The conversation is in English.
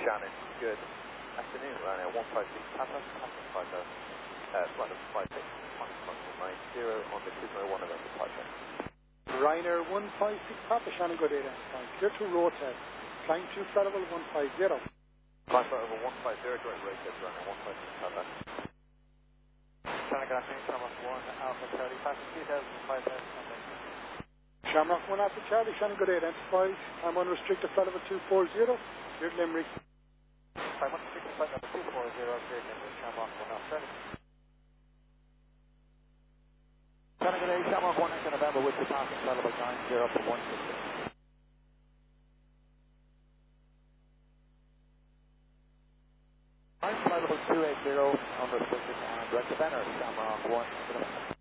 Shannon, good afternoon, Ryanair 156 Papa, flight of 56, 90 on the 201 November departure. Ryanair 156 Papa, Shannon, good day then. Clear to Rotel, flying to flight level 150. Flight over 150, direct Rotel, Ryanair 156 Papa. Shannon, good afternoon, Shamrock 1 Alpha Charlie, passing 2000, Shamrock 1 Alpha Charlie, Shannon, good day, identified. I'm on restricted flight level 240, cleared Limerick. I'm on restricted flight level 240, cleared Limerick, Shamrock 1 Alpha Charlie. Shannon, good day, Shamrock 1 Echo November with the passing flight level 90 to 160. Flight level 280 on restricted and direct to Benner, Shamrock 1 Echo November.